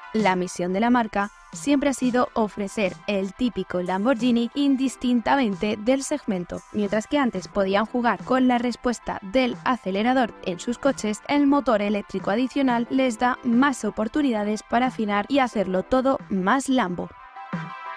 La misión de la marca siempre ha sido ofrecer el típico Lamborghini indistintamente del segmento. Mientras que antes podían jugar con la respuesta del acelerador en sus coches, el motor eléctrico adicional les da más oportunidades para afinar y hacerlo todo más Lambo.